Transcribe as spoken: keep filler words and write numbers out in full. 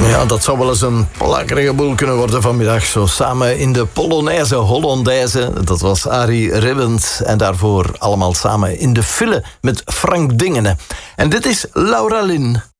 Ja, dat zou wel eens een plakkerige boel kunnen worden vanmiddag. Zo samen in de Polonaise Hollandaise. Dat was Arie Ribbens. En daarvoor allemaal samen in de file met Frank Dingene. En dit is Laura Lynn.